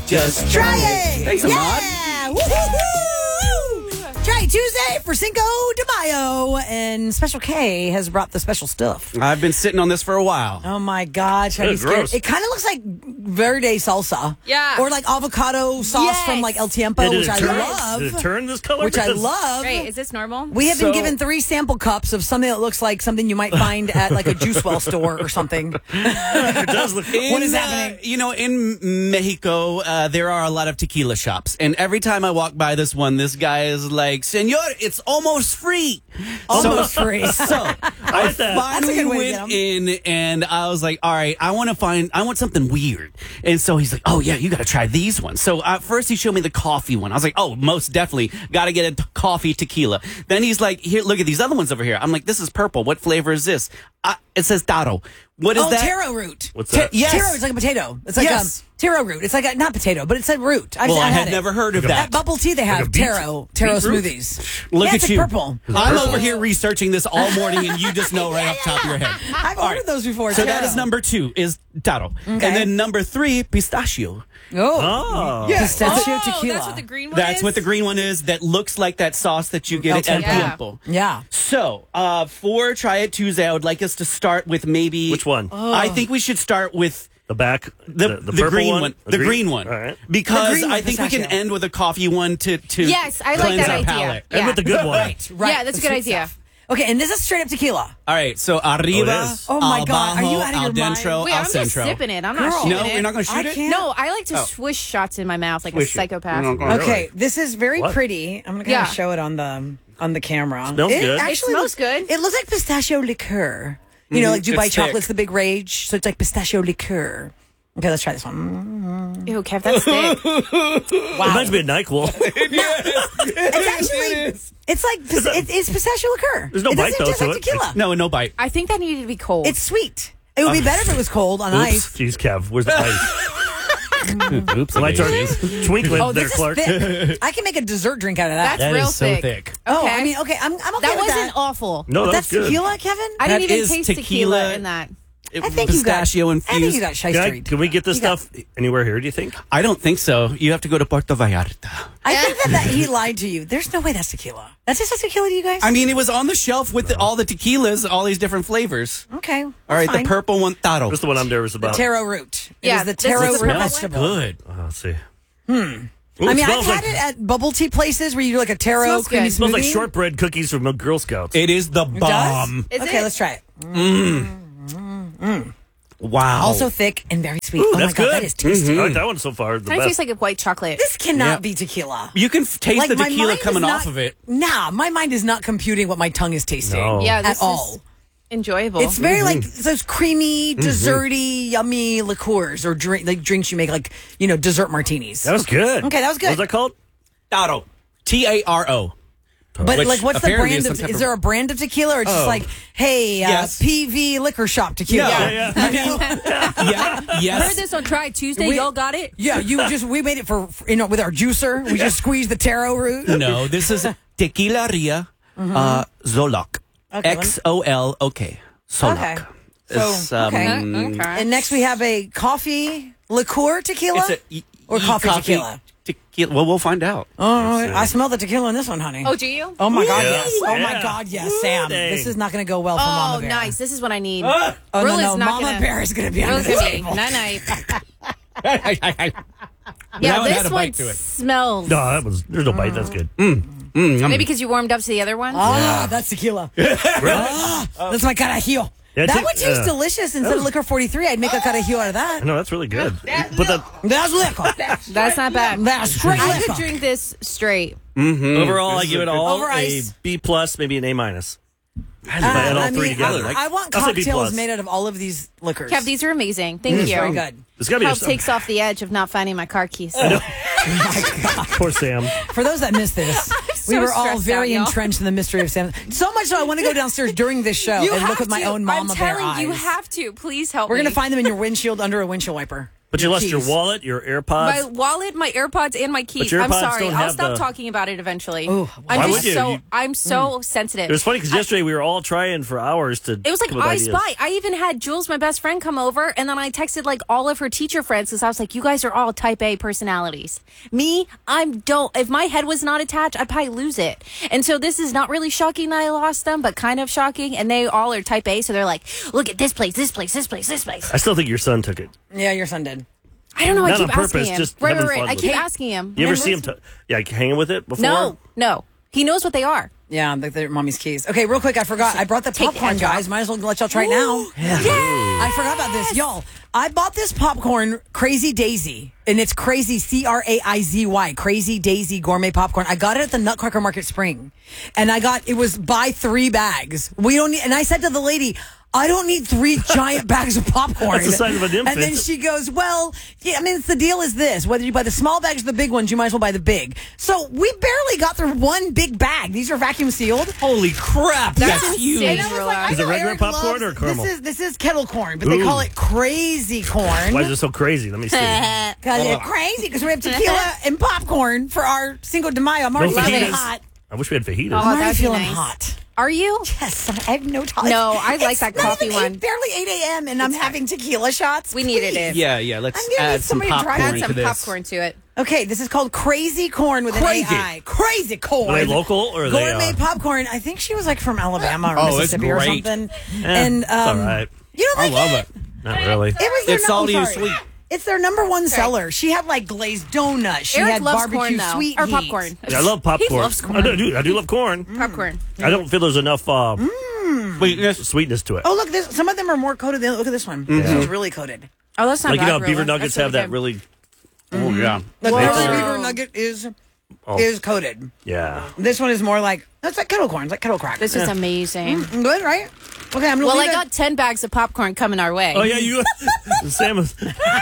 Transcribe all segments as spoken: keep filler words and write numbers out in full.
Just try it. Thanks, Ahmad. Yeah. Woo-hoo-hoo. Try it Tuesday for Cinco de Mayo. And Special K has brought the special stuff. I've been sitting on this for a while. Oh, my gosh. I'd be It's scared. gross. It kind of looks like verde salsa. Yeah. Or like avocado sauce Yes. from like El Tiempo, Yeah, did which it I turn- love. Did it turn this color? Which I Because- love. Great. Is this normal? We have So- been given three sample cups of something that looks like something you might find at like a Juice Well store or something. It does look. In, What is uh, happening? you know, in Mexico, uh, there are a lot of tequila shops. And every time I walk by this one, this guy is like, Senor, it's almost free. Almost free. So I I like that. That's a finally good way to get went 'em. in and I was like, all right, I want to find, I want something weird. And so he's like, oh, yeah, you got to try these ones. So uh, first he showed me the coffee one. I was like, oh, most definitely got to get a t- coffee tequila. Then he's like, here, look at these other ones over here. I'm like, this is purple. What flavor is this? Uh, it says taro. What is Oh, that? taro root. What's Ta- that? yes. Taro, it's like a potato. It's like Yes. a taro root. It's like a, not potato, but it's a root. I've, Well, I I've had it. never heard of Like a- that. At Bubble Tea, they have a beet- taro, taro beetroot? smoothies. Look yeah, at it's like you. purple. I'm over here researching this all morning, and you just know right off the top of your head. I've All ordered right. those before. So taro. that is number two, is taro. And Okay. then number three, pistachio. Oh, Oh. Yeah. pistachio oh, tequila. that's what the green one That's is? what the green one is that looks like that sauce that you get El at El Tiempo. Tiempo. Yeah. So, uh, for Try It Tuesday, I would like us to start with maybe... Which one? I think we should start with... The back, The, the, the, purple green one, the green, one, All right. because The green I one, think we can pistachio. end with a coffee one to to Yes, I like cleanse that our idea. palate. And Yeah. with the good one. Right. Yeah, that's a the good sweet idea. stuff. Okay, and this is straight up tequila. All right, so arriba, Oh, it is. Oh, my al God, are you bajo, out of al your mind? dentro, Wait, al I'm just centro. sipping it. I'm Girl. not shooting No, it. you're not going to shoot I it. can't. No, I like to Oh. swish shots in my mouth like Swish a it. psychopath. Mm. Okay, Really? this is very What? pretty. I'm gonna kind Yeah. of show it on the on the camera. Smells it good. It Actually smells looks, good. It looks like pistachio liqueur. You know, like Mhm, Dubai it's chocolate's thick. the big rage, so it's like pistachio liqueur. Okay, let's try this one. Ew, Kev, that's thick. It reminds me of NyQuil. It's actually, it's like pis- it, it's pistachio liqueur. There's no it bite, doesn't though, taste to like it. tequila. No, no bite. I think that needed to be cold. It's sweet. It would be better if it was cold on Oops. ice. Jeez, Kev. Where's the ice? Oops, The lights are twinkling Oh, there, this is Clark. thick. I can make a dessert drink out of that. That's That real is so thick. thick. oh, Okay. I mean, okay, I'm, I'm okay that with wasn't that. awful. No, that That's was good. tequila, Kevin? I That didn't even is taste tequila. tequila in that. I think you got. pistachio I think infused. you got shy Can, I- street. can we get this You got- stuff anywhere here, do you think? I don't think so. You have to go to Puerto Vallarta. I think that, that he lied to you. There's no way that's tequila. That's just a tequila to you guys? I mean, it was on the shelf with the, all the tequilas, all these different flavors. okay. All right, the purple one, taro. This is the one I'm nervous about. Taro root. It Yeah, is the this is taro the root purple one? vegetable. Good. Oh, let's see. Hmm. Ooh, I it mean, I've smells had like, it at bubble tea places where you do like a taro Smells creamy good. smoothie. smells like shortbread cookies from Girl Scouts. It is the It does? bomb. Is okay, it? let's try it. Wow. Also thick and very sweet. Ooh, oh my that's god, good. that is tasty. I like that one so far. The Kind of best. tastes like a white chocolate. This cannot Yeah. be tequila. You can f- taste Like, the my tequila mind is coming not- off of it. Nah, my mind is not computing what my tongue is tasting. No. yeah, this At all. is enjoyable. It's very Mm-hmm. like those creamy, desserty, yummy liqueurs or drink like drinks you make like, you know, dessert martinis. That was good. Okay, that was good. What was that called? Taro. T A R O. But Which like, what's the apparently brand is of? some type Is of- there a brand of tequila, or it's just Oh. like, hey, uh, Yes. P V Liquor Shop tequila? Yeah, yeah. You know? Yeah. Yes. Heard this on Try It Tuesday. We- Y'all got it? Yeah, you just we made it for, for you know with our juicer. We just squeezed the taro root. No, this is Tequila Ria uh, Zolok. Okay, let me- X O L O K. Solok. Okay. It's, So, okay. um, Okay. And next we have a coffee liqueur tequila It's a e- or e- coffee, tequila. Tequila. Well, we'll find out. Oh, I smell the tequila in this one, honey. Oh, do you? Oh my God, Yeah. yes. Oh my Yeah. God, yes, Ooh, Sam. dang. This is not going to go well for Oh, Mama Bear. nice. This is what I need. Oh no, Rilla's no, not Mama gonna- Bear is going to be under Rilla's the gonna be table. night night. That Yeah, one had this a one bite to it. smells. No, that was. There's no bite. That's good. Maybe because you warmed up to the other one. Ah, that's tequila. Ah, that's my carajillo. Yeah, that take- would taste uh, delicious. Instead of liquor forty-three, I'd make a carajillo out of that. No, that's really good. But the That's liquor. That's not bad. That's straight I liquor. could drink this straight. overall, I This give is it a good- all Over a ice. B plus, maybe an A minus. I If I had all I three mean, together. I, I want I'll say B cocktails plus. made out of all of these liquors. Kev, these are amazing. Thank you. very good. There's got to be Help a takes off the edge of not finding my car keys. Poor Sam. For those that missed this, we so were all stressed very out, y'all. entrenched in the mystery of Sam. So much so, I want to go downstairs during this show and look with my own Mama I'm Bear telling eyes. you, you have to. Please help We're me. going to find them in your windshield under a windshield wiper. But you Your lost your keys. wallet, your AirPods. My wallet, my AirPods, and my keys. your I'm AirPods sorry. don't I'll have stop the- talking about it eventually. Ooh, I'm why just would you? so You- I'm so sensitive. It was funny because yesterday we were all trying for hours to. It was like come with I ideas. Spy. I even had Jules, my best friend, come over, and then I texted like all of her teacher friends because I was like, "You guys are all Type A personalities. Me, I'm don't. If my head was not attached, I'd probably lose it." And so this is not really shocking that I lost them, but kind of shocking. And they all are Type A, so they're like, "Look at this place, this place, this place, this place." I still think your son took it. Yeah, your son did. I don't know. I Not keep on purpose, asking him. just right, right, having right. fun I with keep it. asking him. You ever Man, see him? T- yeah, like, hanging with it before? No, no. He knows what they are. Yeah, the, the mommy's keys. Okay, real quick, I forgot. I brought the Take the popcorn, edge off. guys. Might as well let y'all try it now. Yeah. I forgot about this, y'all. I bought this popcorn, Crazy Daisy, and it's Crazy C R A I Z Y, Crazy Daisy gourmet popcorn. I got it at the Nutcracker Market Spring, and I got it was buy three bags. We don't need, and I said to the lady, I don't need three giant bags of popcorn. That's the sign of an infant. And then she goes, well, yeah, I mean, it's, the deal is this. Whether you buy the small bags or the big ones, you might as well buy the big. So we barely got through one big bag. These are vacuum sealed. Holy crap! That's That's, insane. huge. And I was like, I Is it know regular Eric popcorn loves- or caramel? This is, this is kettle corn, but they Ooh. call it crazy corn. Why is it so crazy? Let me see. Because it's crazy because we have tequila and popcorn for our Cinco de Mayo. I'm already No feeling fajitas. hot. I wish we had fajitas. Oh, I'm already that'd be feeling nice. hot. Are you? Yes, I have no time. No, I like It's that not coffee even eight- one. barely eight a.m. and I'm having tequila shots. We needed Please. it. Yeah, yeah. Let's I'm gonna need add some somebody to try popcorn it. Add to some this. popcorn to it. Okay, this is called Crazy Corn with Crazy. an A I. Crazy Corn. Are they local or are they? Gourmet Uh, popcorn. I think she was like from Alabama or Oh, it's Mississippi or great. something. eh, and it's um, all right. you don't I like love it? it. Not really. It was their It's nu- salty I'm and sorry. sweet. It's their number one seller. She had like glazed donuts. She Eric had loves barbecue corn though, sweet or heat. popcorn. Yeah, I love popcorn. He loves corn. I do. I do love corn. Popcorn. I don't feel there's enough uh, Wait, yes. sweetness to it. Oh, look! This, some of them are more coated than. Look at this one. This one's really coated. Oh, that's not Like bad. you know, really. beaver nuggets That's have that good. really. Oh yeah. The Whoa. Curly Beaver nugget is Oh. is coated. Yeah. This one is more like that's like kettle corn. It's like kettle crackers. This is amazing. Good, right? Okay, I'm gonna Well, leave I it. got ten bags of popcorn coming our way. Oh yeah, you. Sam, was-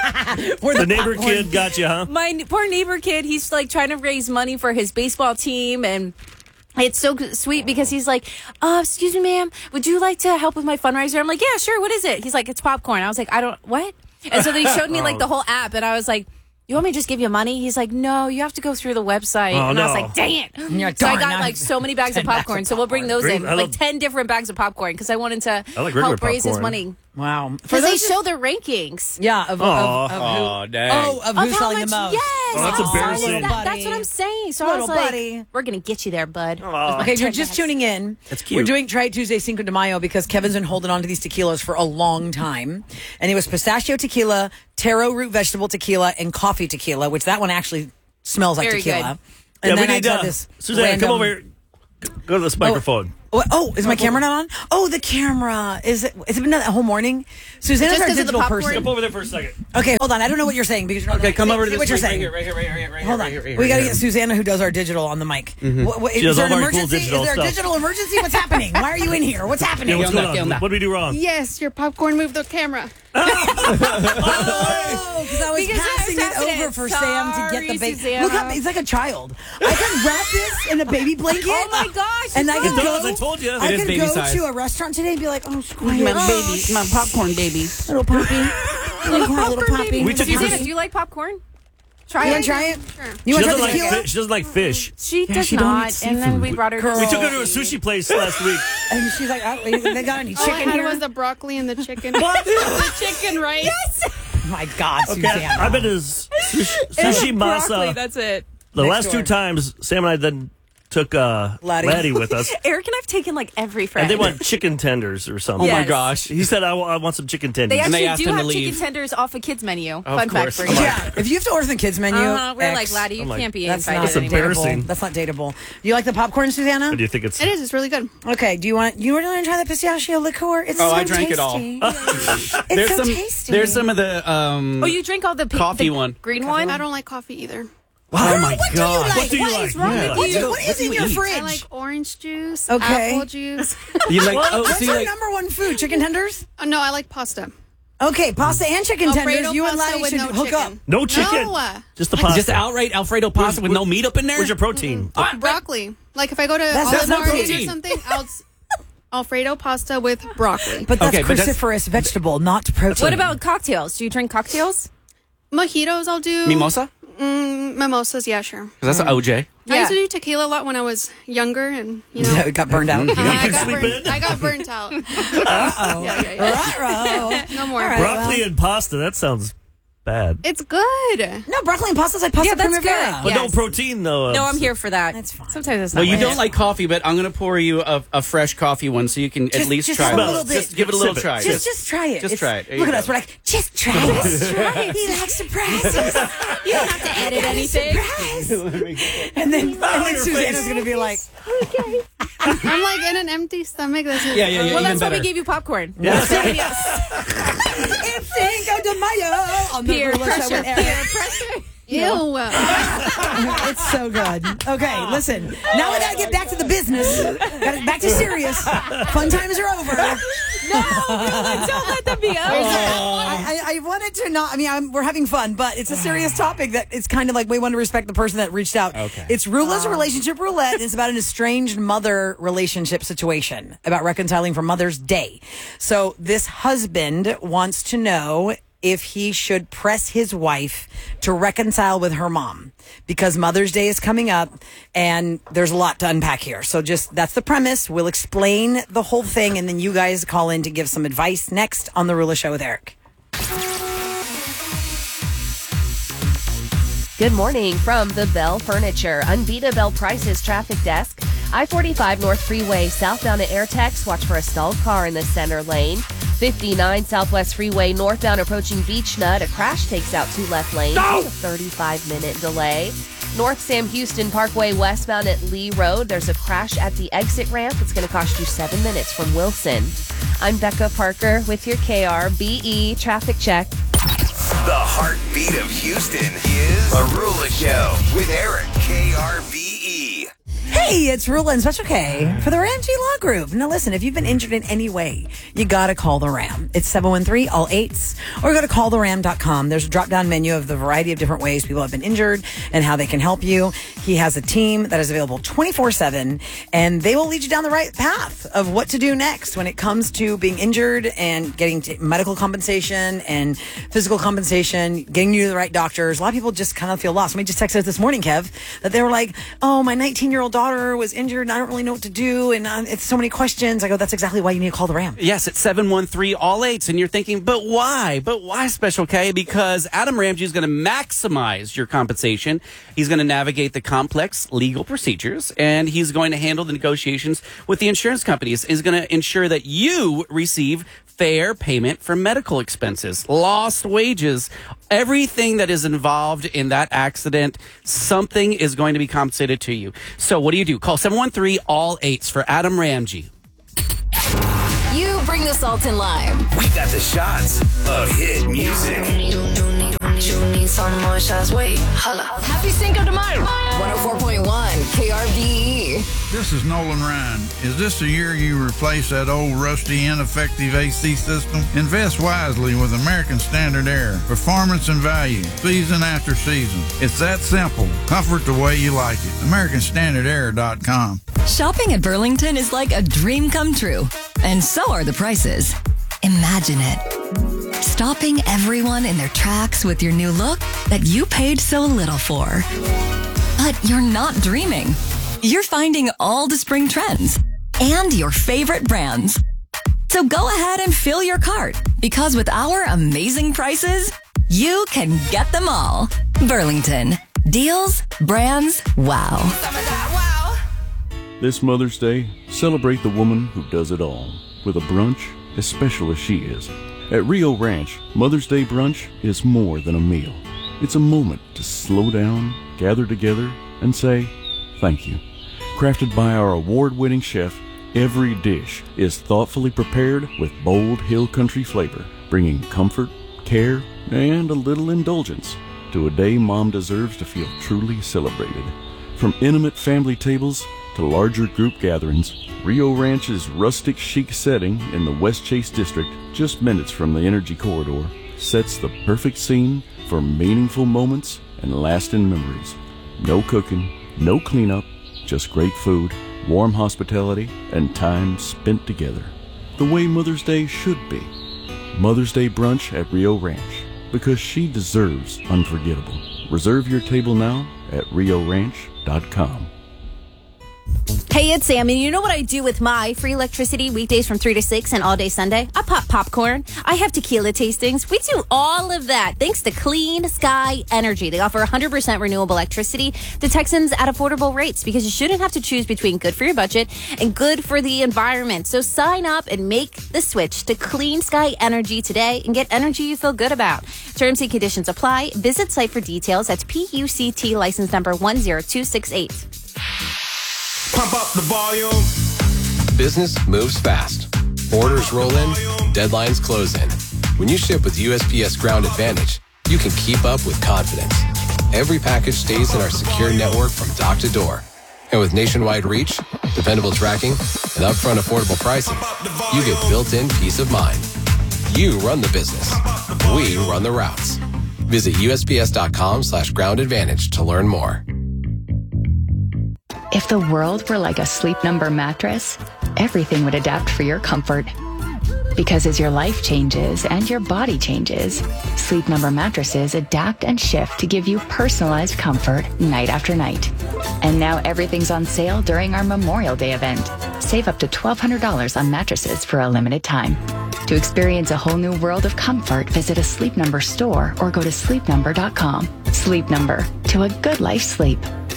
Where the neighbor popcorn- kid got you, huh? My n- poor neighbor kid, he's like trying to raise money for his baseball team, and it's so g- sweet because he's like, uh, excuse me, ma'am, would you like to help with my fundraiser? I'm like, yeah, sure. What is it? He's like, it's popcorn. I was like, I don't, what? And so they showed me like the whole app, and I was like, you want me to just give you money? He's like, no, you have to go through the website. Oh, and I was no. like, dang it. Yeah, So I darn, got now- like so many bags of ten bags popcorn. of So we'll bring those Great. in, I like love- ten different bags of popcorn because I wanted to I like regular help raise his popcorn. money. Wow. Because they those- show their rankings. Yeah, of, of, Aw. of, who, Oh dang. oh, of Of who's how selling much? the most. Yes. Oh, that's how embarrassing. that- Little that's what I'm saying. So I Little was like, buddy. we're going to get you there, bud. Aw. Okay, you're just tuning in. That's cute. We're doing Try It Tuesday Cinco de Mayo because Kevin's been holding on to these tequilas for a long time. And it was pistachio tequila, taro root vegetable tequila, and coffee tequila, which that one actually smells like Very tequila. good. And yeah, then we I need tried uh, this Suzanne. random- Come over here. Go to this microphone. Oh, oh, is my camera not on? Oh, the camera. Is it? Has it been done that whole morning? Susanna's Just our 'cause of the digital popcorn? person. Jump over there for a second. Okay, hold on. I don't know what you're saying because you're not Okay, come say- over to say this what you're right saying. here, right here, right here, right here, right Hold here, on. right here, We got to right get here. Susanna who does our digital on the mic. What, what, She is does there all an of our cool emergency? digital is there a stuff. digital emergency? What's happening? Why are you in here? What's happening? Yeah, what's ¿Qué onda, going qué on? onda? What did we do wrong? Yes, your popcorn moved the camera. Oh, because I was Because I was passing it passing over it. for Sam to get the Sorry, baby. Susanna. Look how he's like a child. I can wrap this in a baby blanket. Oh my gosh, And I you can It go. does, I told you. I It is can baby go size. to a restaurant today and be like, "Oh, square, My baby, my popcorn baby. little puppy, little, little Popcorn puppy." baby. We took you Susanna, for- do you like popcorn? Try You it. want to try it? Sure. You She want to doesn't try like tequila? fish. She doesn't like fish. She Yeah, does she don't not. eat And then seafood. we brought her Girl. to We took her to a sushi place last week. And she's like, oh, "They got any All I chicken had here?" was the broccoli and the chicken. the chicken rice. Oh my God, Okay, Susanna. I've been to s- sushi, sushi Broccoli, masa. that's it. The Next last door. two times, Sam and I then took uh, Laddie. Laddie with us. Eric and I've taken like every friend. And they want chicken tenders or something. Oh my Yes. gosh. He said, I, wa- I want some chicken tenders. They And actually they asked do him to have leave. chicken tenders off a kids menu. Fun fact course. for I'm you. like- Yeah, if you have to order the kids menu, Uh-huh. We're X. like, Laddie, you I'm like, can't be That's invited not That's anymore. embarrassing. dateable. That's not dateable. You like the popcorn, Susanna? Or do you think it's... It is. It's really good. Okay. Do you want you really want to try the pistachio liqueur? It's Oh, so I drank it all. tasty. It's There's so some. tasty. There's some of the um. Oh, you drink all the pink, Coffee the one. green one? I don't like coffee either. Oh my What do you God. like? What do you What like? is wrong Yeah. with you? What What do is in you your eat? fridge? I like orange juice, Okay. apple juice. You like? Oh, What's so you your like? number one food? Chicken tenders? Oh, no, I like pasta. Okay, pasta and chicken tenders. Alfredo You and pasta Laddie with should no hook chicken. up. No chicken. No. Just the pasta. Just outright Alfredo pasta with no meat up in there. Where's your protein? Broccoli. Like if I go to That's- Olive that's not Garden or protein. something, I'll s- Alfredo pasta with broccoli. But that's Okay, but that's- cruciferous vegetable, not protein. What about cocktails? Do you drink cocktails? Mojitos I'll do. Mimosa? Mm, mimosas, yeah, sure. 'Cause that's O J. I Yeah. used to do tequila a lot when I was younger, and you know, Yeah, it got burned out. uh, I, got sleep burnt, in. I got burnt out. Uh-oh. Yeah, yeah, yeah. Ruh-roh. No more. All right. Broccoli well. and pasta. That sounds bad. It's good. No, broccoli and pasta's like pasta Yeah, that's primavera. good. But Yes. no protein, though. No, I'm here for that. That's fine. Sometimes it's No, not. you worth don't it. like coffee, but I'm going to pour you a, a fresh coffee one so you can at Just- least just try a it. little bit. Just give it a little Sip it. try. Just, just try it. Just It's- try it. There Look you at us. go. We're like, just try it. Just try it. He likes surprises. You don't have to edit anything. Surprise. And then, and then your Susanna's face. going to be like, I'm like in an empty stomach. This is Yeah, yeah, yeah. Well, even that's why better. we gave you popcorn. Yeah. it's Cinco de Mayo on the Peer Rula Show pressure. with Eric. Peer pressure. Ew. It's so good. Okay, listen. Now we got to get back to the business. Gotta, back to serious. Fun times are over. No, Rula, don't let them be over. I, I I wanted to not. I mean, I'm, we're having fun, but it's a serious topic that it's kind of like we want to respect the person that reached out. Okay. It's Rula's relationship roulette. It's about an estranged mother relationship situation about reconciling for Mother's Day. So this husband wants to know if he should press his wife to reconcile with her mom because Mother's Day is coming up and there's a lot to unpack here. So just that's the premise. We'll explain the whole thing and then you guys call in to give some advice next on The Rula Show with Eric. Good morning from the Bell Furniture, Unbeatable Bell Prices Traffic Desk. I forty-five North Freeway, southbound at Airtex. Watch for a stalled car in the center lane. fifty-nine Southwest Freeway, northbound approaching Beach Nut. A crash takes out two left lanes. No! thirty-five minute delay. North Sam Houston Parkway, westbound at Lee Road. There's a crash at the exit ramp. It's going to cost you seven minutes from Wilson. I'm Becca Parker with your K R B E traffic check. The heartbeat of Houston is The Rula Show with Eric, K R B E. Hey, it's Rula and Special K for the Ramsey Law Group. Now listen, if you've been injured in any way, you gotta call the Ram. It's seven one three, all eights, or go to call the ram dot com. There's a drop-down menu of the variety of different ways people have been injured and how they can help you. He has a team that is available twenty-four seven, and they will lead you down the right path of what to do next when it comes to being injured and getting to medical compensation and physical compensation, getting you to the right doctors. A lot of people just kind of feel lost. Somebody just texted us this morning, Kev, that they were like, oh, my nineteen-year-old daughter was injured and I don't really know what to do and uh, it's so many questions. I go, that's exactly why you need to call the Ram. Yes, it's seven one three, all eights. And you're thinking, but why? But why, Special K? Because Adam Ramsey is going to maximize your compensation. He's going to navigate the complex legal procedures, and he's going to handle the negotiations with the insurance companies. He's going to ensure that you receive fair payment for medical expenses, lost wages, everything that is involved in that accident. Something is going to be compensated to you. So what do you do? Call seven one three, all eights for Adam Ramsey. You bring the salt and lime. We got the shots of hit music. some more shots. Wait, holla. Happy Cinco de Mayo. one oh four point one K R B E. This is Nolan Ryan. Is this the year you replace that old rusty, ineffective A C system? Invest wisely with American Standard Air. Performance and value, season after season. It's that simple. Comfort the way you like it. American Standard Air dot com. Shopping at Burlington is like a dream come true. And so are the prices. Imagine it. Stopping everyone in their tracks with your new look that you paid so little for. But you're not dreaming. You're finding all the spring trends and your favorite brands. So go ahead and fill your cart, because with our amazing prices, you can get them all. Burlington. Deals, brands, wow. This Mother's Day, celebrate the woman who does it all with a brunch as special as she is. At Rio Ranch, Mother's Day brunch is more than a meal. It's a moment to slow down, gather together, and say thank you. Crafted by our award-winning chef, every dish is thoughtfully prepared with bold hill country flavor, bringing comfort, care, and a little indulgence to a day Mom deserves to feel truly celebrated. From intimate family tables to larger group gatherings, Rio Ranch's rustic chic setting in the West Chase District, just minutes from the Energy Corridor, sets the perfect scene for meaningful moments and lasting memories. No cooking, no cleanup, just great food, warm hospitality, and time spent together. The way Mother's Day should be. Mother's Day brunch at Rio Ranch. because she deserves unforgettable. Reserve your table now at rio ranch dot com. Hey, it's Sammy. You know what I do with my free electricity weekdays from three to six and all day Sunday? I pop popcorn. I have tequila tastings. We do all of that thanks to Clean Sky Energy. They offer one hundred percent renewable electricity to Texans at affordable rates because you shouldn't have to choose between good for your budget and good for the environment. So sign up and make the switch to Clean Sky Energy today and get energy you feel good about. Terms and conditions apply. Visit site for details. That's P U C T license number one zero two six eight. Pump up the volume. Business moves fast. Orders roll in, deadlines close in. When you ship with U S P S Ground Advantage, you can keep up with confidence. Every package stays in our secure network from dock to door. And with nationwide reach, dependable tracking, and upfront affordable pricing, you get built-in peace of mind. You run the business. We run the routes. Visit U S P S dot com slash ground advantage to learn more. If the world were like a Sleep Number mattress, everything would adapt for your comfort. Because as your life changes and your body changes, Sleep Number mattresses adapt and shift to give you personalized comfort night after night. And now everything's on sale during our Memorial Day event. Save up to twelve hundred dollars on mattresses for a limited time. To experience a whole new world of comfort, visit a Sleep Number store or go to sleep number dot com. Sleep Number, to a good life sleep.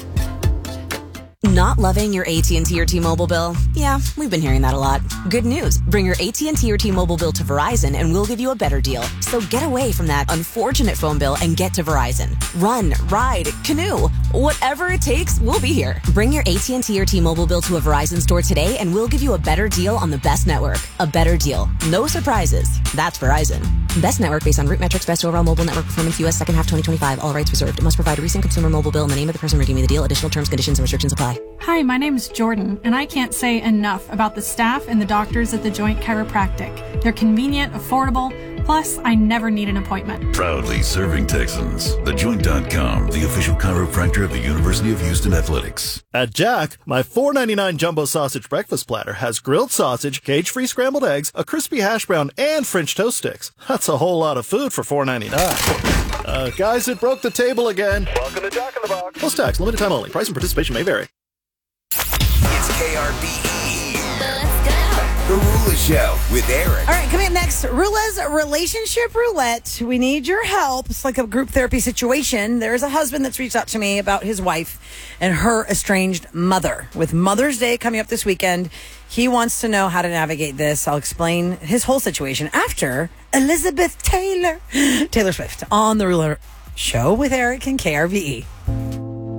Not loving your A T and T or T-Mobile bill? Yeah, we've been hearing that a lot. Good news. Bring your A T and T or T-Mobile bill to Verizon and we'll give you a better deal. So get away from that unfortunate phone bill and get to Verizon. Run, ride, canoe. Whatever it takes, we'll be here. Bring your A T and T or T-Mobile bill to a Verizon store today and we'll give you a better deal on the best network. A better deal. No surprises. That's Verizon. Best network based on root metrics, best overall mobile network performance, U S second half twenty twenty-five. All rights reserved. It must provide a recent consumer mobile bill in the name of the person redeeming the deal. Additional terms, conditions, and restrictions apply. Hi, my name is Jordan, and I can't say enough about the staff and the doctors at the Joint Chiropractic. They're convenient, affordable, plus I never need an appointment. Proudly serving Texans. The Joint dot com, the official chiropractor of the University of Houston Athletics. At Jack, my four ninety-nine jumbo sausage breakfast platter has grilled sausage, cage-free scrambled eggs, a crispy hash brown, and French toast sticks. That's a whole lot of food for four ninety-nine. Uh, guys, it broke the table again. Welcome to Jack in the Box. Plus tax, limited time only. Price and participation may vary. It's K R B E. Let's go. The Rula Show with Eric. All right, coming up next, Rula's Relationship Roulette. We need your help. It's like a group therapy situation. There's a husband that's reached out to me about his wife and her estranged mother. With Mother's Day coming up this weekend, he wants to know how to navigate this. I'll explain his whole situation after Elizabeth Taylor, Taylor Swift, on the Rula Show with Eric and K R V E.